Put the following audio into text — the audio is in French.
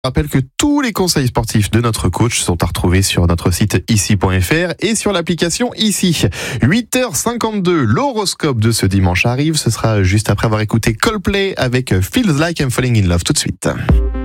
Je rappelle que tous les conseils sportifs de notre coach sont à retrouver sur notre site ici.fr et sur l'application Ici. 8h52, l'horoscope de ce dimanche arrive. Ce sera juste après avoir écouté Coldplay avec Feels Like I'm Falling in Love tout de suite.